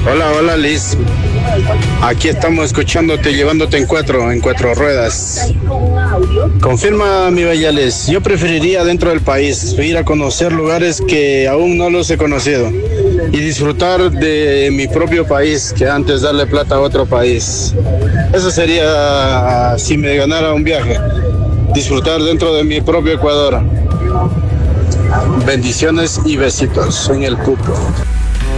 Hola, hola Liz. Aquí estamos escuchándote, llevándote en cuatro ruedas. Confirma, mi bella Liz, yo preferiría dentro del país ir a conocer lugares que aún no los he conocido y disfrutar de mi propio país que antes darle plata a otro país. Eso sería si me ganara un viaje, disfrutar dentro de mi propio Ecuador. Bendiciones y besitos en el cupo.